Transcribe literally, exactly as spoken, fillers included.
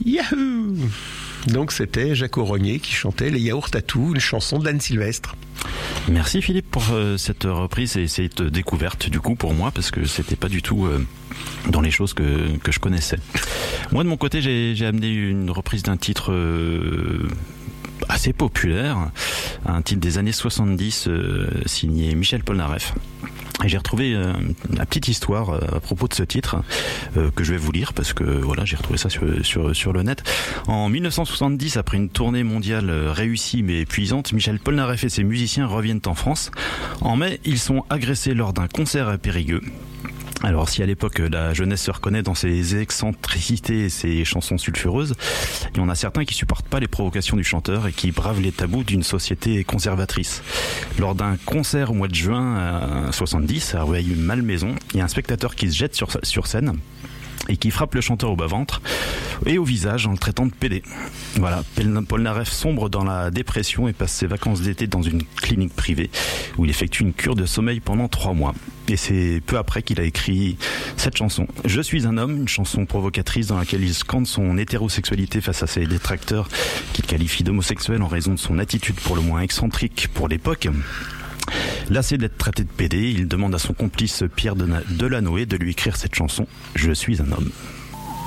Yahoo! Donc c'était Jacques Auronier qui chantait Les Yaourts à tout, une chanson d'Anne Sylvestre. Merci Philippe pour euh, cette reprise et cette découverte du coup pour moi, parce que c'était pas du tout euh, dans les choses que, que je connaissais. Moi de mon côté j'ai, j'ai amené une reprise d'un titre euh, assez populaire, un titre des années soixante-dix euh, signé Michel Polnareff. Et j'ai retrouvé euh, la petite histoire euh, à propos de ce titre euh, que je vais vous lire parce que voilà, j'ai retrouvé ça sur, sur, sur le net. En dix-neuf cent soixante-dix, après une tournée mondiale réussie mais épuisante, Michel Polnareff et ses musiciens reviennent en France. En mai, ils sont agressés lors d'un concert à Périgueux. Alors si à l'époque la jeunesse se reconnaît dans ses excentricités et ses chansons sulfureuses, il y en a certains qui supportent pas les provocations du chanteur et qui bravent les tabous d'une société conservatrice. Lors d'un concert au mois de juin soixante-dix à Rueil-Malmaison, il y a un spectateur qui se jette sur, sur scène et qui frappe le chanteur au bas-ventre et au visage en le traitant de pédé. Voilà, Polnareff sombre dans la dépression et passe ses vacances d'été dans une clinique privée où il effectue une cure de sommeil pendant trois mois. Et c'est peu après qu'il a écrit cette chanson. Je suis un homme, une chanson provocatrice dans laquelle il scande son hétérosexualité face à ses détracteurs qu'il qualifie d'homosexuel en raison de son attitude pour le moins excentrique pour l'époque. Lassé d'être traité de pédé, il demande à son complice Pierre Delanoë de lui écrire cette chanson « Je suis un homme ».